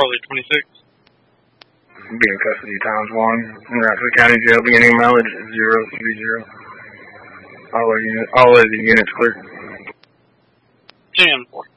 Raleigh 26. Be in custody times 1. En route to the county jail, beginning mileage 030. All of the units clear. 10-4.